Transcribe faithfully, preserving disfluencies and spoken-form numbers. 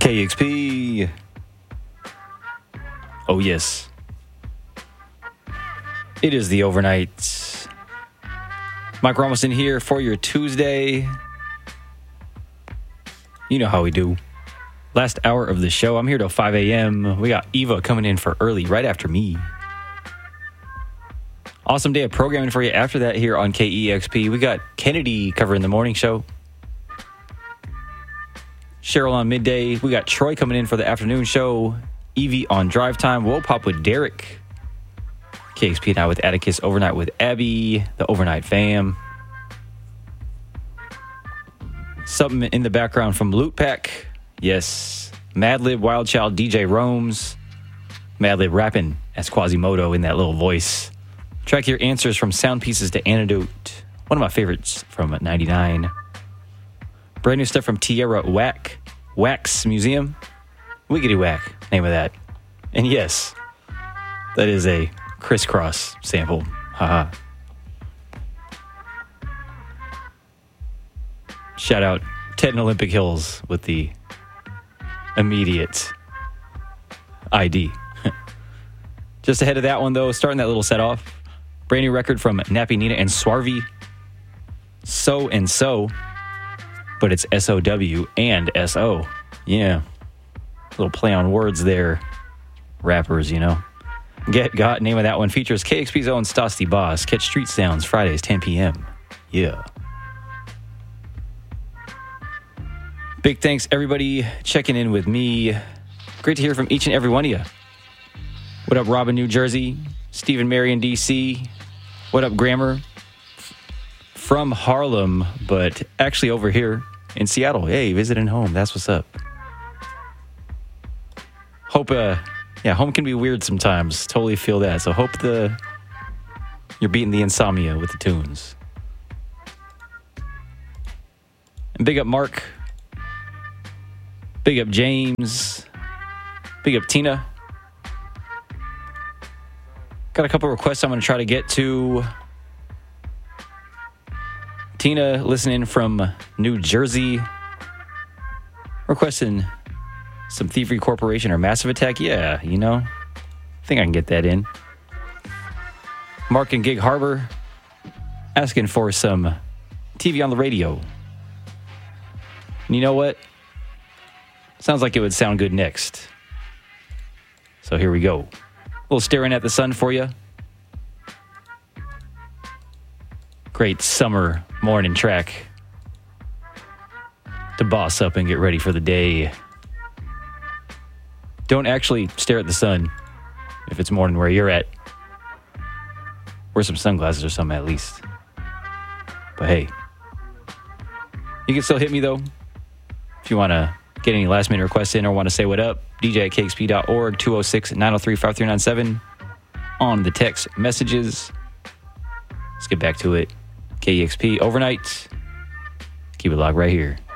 K X P. Oh, yes. It is the overnight. Mike Ramos in here for your Tuesday. You know how we do. Last hour of the show. I'm here till five a.m. We got Eva coming in for early right after me. Awesome day of programming for you after that here on K E X P. We got Kennedy covering the morning show. Cheryl on midday. We got Troy coming in for the afternoon show. Evie on drive time. We'll pop with Derek. K X P now with Atticus. Overnight with Abby. The overnight fam. Something in the background from Loot Pack. Yes. Madlib, Wild Child, D J Roams. Madlib rapping as Quasimodo in that little voice. Track your answers from Sound Pieces to Antidote. One of my favorites from ninety-nine. Brand new stuff from Tierra Whack. Wax Museum. Wiggity Whack, name of that. And yes, that is a Crisscross sample. Haha. Shout out Ted and Olympic Hills with the immediate I D. Just ahead of that one, though, starting that little set off. Brand new record from Nappy Nina and Swarvy. So and So. But it's S O W and S O. Yeah. Little play on words there. Rappers, you know. Get Got, name of that one, features K X P's own Stasty Boss. Catch Street Sounds Fridays, ten p.m. Yeah. Big thanks, everybody, checking in with me. Great to hear from each and every one of you. What up, Robin, New Jersey? Stephen Mary in D C. What up, Grammar? From Harlem, but actually over here in Seattle. Hey, visiting home. That's what's up. Hope, uh, yeah, home can be weird sometimes. Totally feel that. So hope the you're beating the insomnia with the tunes. And big up Mark. Big up James. Big up Tina. Got a couple requests I'm going to try to get to. Tina, listening from New Jersey, requesting some Thievery Corporation or Massive Attack. Yeah, you know, I think I can get that in. Mark in Gig Harbor, asking for some T V on the radio. And you know what? Sounds like it would sound good next. So here we go. A little Staring at the Sun for you. Great summer morning track to boss up and get ready for the day. Don't actually stare at the sun if it's morning where you're at. Wear some sunglasses or something at least. But hey, you can still hit me though. If you want to get any last minute requests in or want to say what up, D J at K X P dot org, two oh six, nine oh three, five three nine seven on the text messages. Let's get back to it. K E X P overnight. Keep it locked right here.